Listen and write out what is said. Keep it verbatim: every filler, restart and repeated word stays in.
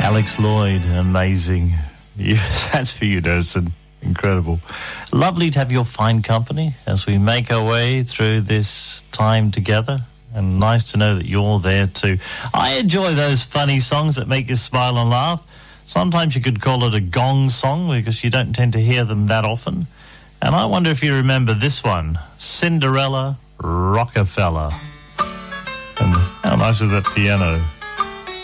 Alex Lloyd, amazing. Yeah, that's for you, Nelson. Incredible. Lovely to have your fine company as we make our way through this time together, and nice to know that you're there too. I enjoy those funny songs that make you smile and laugh. Sometimes you could call it a gong song because you don't tend to hear them that often. And I wonder if you remember this one, Cinderella Rockefeller. And how nice is that piano?